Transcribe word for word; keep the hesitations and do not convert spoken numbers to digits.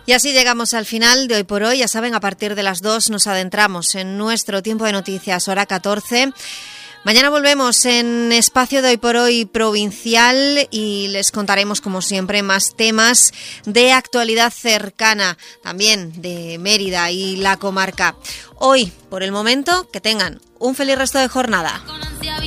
Y así llegamos al final de Hoy por Hoy. Ya saben, a partir de las dos nos adentramos en nuestro tiempo de noticias, hora catorce. Mañana volvemos en Espacio de Hoy por Hoy provincial y les contaremos, como siempre, más temas de actualidad cercana, también de Mérida y la comarca. Hoy, por el momento, que tengan un feliz resto de jornada.